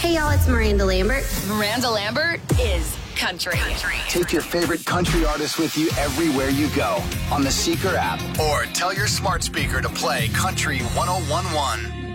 Hey, y'all, it's Miranda Lambert. Miranda Lambert is country. Take your favorite country artist with you everywhere you go on the Seeker app, or tell your smart speaker to play Country 1011.